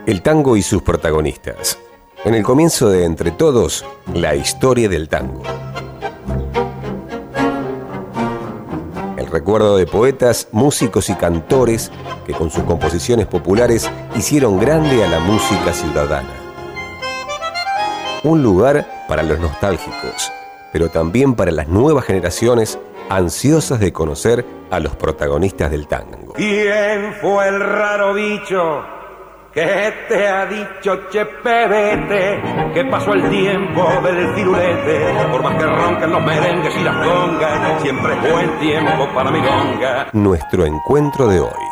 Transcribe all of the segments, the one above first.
El tango y sus protagonistas. En el comienzo de Entre Todos, la historia del tango. El recuerdo de poetas, músicos y cantores que con sus composiciones populares hicieron grande a la música ciudadana. Un lugar para los nostálgicos, pero también para las nuevas generaciones ansiosas de conocer a los protagonistas del tango. ¿Quién fue el raro bicho que te ha dicho, che pebete, que pasó el tiempo del firulete? Por más que roncan los merengues y las congas, siempre es buen tiempo para milonga. Nuestro encuentro de hoy.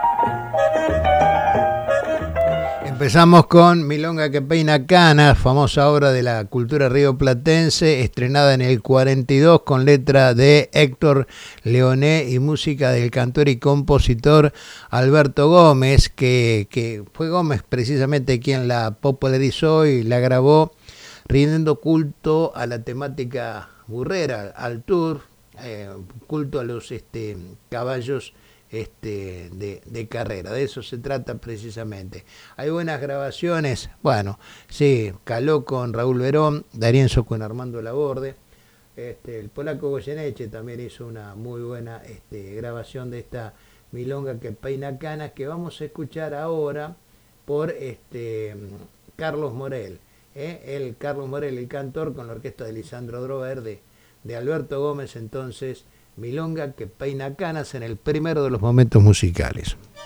Empezamos con Milonga que peina canas, famosa obra de la cultura rioplatense, estrenada en el 42 con letra de Héctor Leoné y música del cantor y compositor Alberto Gómez, que fue Gómez precisamente quien la popularizó y la grabó, rindiendo culto a la temática burrera, al tour, culto a los caballos de carrera. De eso se trata precisamente. Hay buenas grabaciones, bueno, sí, Caló con Raúl Verón, D'Arienzo con Armando Laborde, el polaco Goyeneche también hizo una muy buena grabación de esta milonga que peina canas, que vamos a escuchar ahora por Carlos Morel, Carlos Morel, el cantor, con la orquesta de Lisandro Drover, de Alberto Gómez. Entonces, Milonga que peina canas en el primero de los momentos musicales.